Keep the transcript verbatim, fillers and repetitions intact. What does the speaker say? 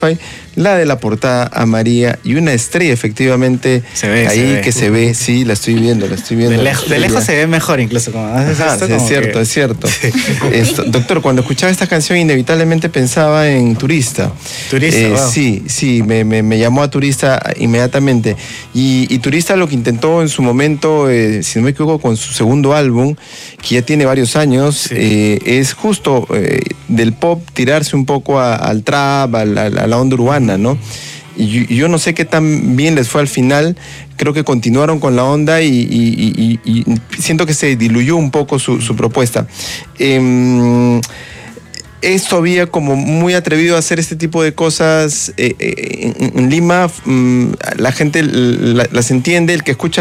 la de la portada a María y una estrella efectivamente se ve, ahí se ve. que se ve, sí, la estoy viendo, la estoy viendo. De, lej de lejos se ve mejor incluso. Como, Ajá, esto sí, como es cierto, que... es cierto. Esto, doctor, cuando escuchaba esta canción inevitablemente pensaba en Turista. Turista, eh, wow. Sí, sí, me, me, me llamó a Turista inmediatamente. Y, y Turista lo que intentó en su momento, eh, si no me equivoco, con su segundo álbum, que ya tiene varios años, sí. eh, es justo eh, del pop tirarse un poco a, al trap, a la, a la onda urbana, ¿no? Y yo no sé qué tan bien les fue al final, creo que continuaron con la onda y, y, y, y siento que se diluyó un poco su, su propuesta. Eh, es todavía como muy atrevido a hacer este tipo de cosas. Eh, eh, en, en Lima, mm, la gente la, las entiende, el que escucha